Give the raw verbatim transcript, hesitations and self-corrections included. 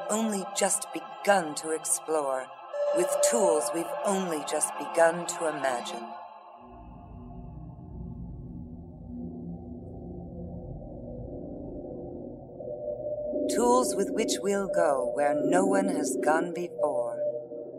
only just begun to explore, with tools we've only just begun to imagine. Tools with which we'll go where no one has gone before.